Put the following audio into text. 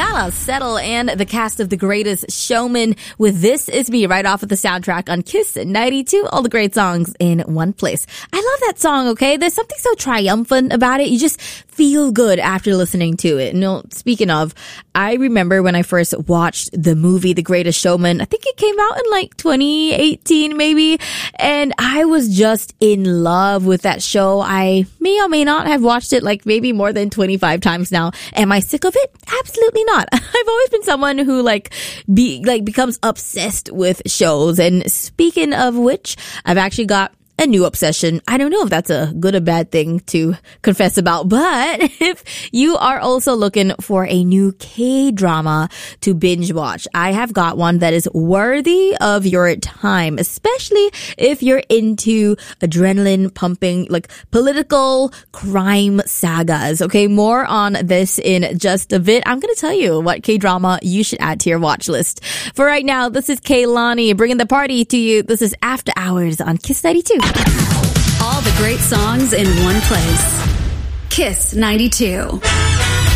Sigala, Settle, and the cast of The Greatest Showman with This Is Me right off of the soundtrack on Kiss 92. All the great songs in one place. I love that song, okay? There's something so triumphant about it. You just feel good after listening to it. Speaking of, I remember when I first watched the movie The Greatest Showman. I think it came out in like 2018 maybe. And I was just in love with that show. I may or may not have watched it like maybe more than 25 times now. Am I sick of it? Absolutely not. I've always been someone who becomes obsessed with shows. And speaking of which, I've actually got a new obsession. I don't know if that's a good or bad thing to confess about, but if you are also looking for a new K-drama to binge watch, I have got one that is worthy of your time, especially if you're into adrenaline pumping, like political crime sagas. Okay, more on this in just a bit. I'm going to tell you what K-drama you should add to your watch list. For right now, this is Kaylani bringing the party to you. This is After Hours on Kiss 92. All the great songs in one place. Kiss 92.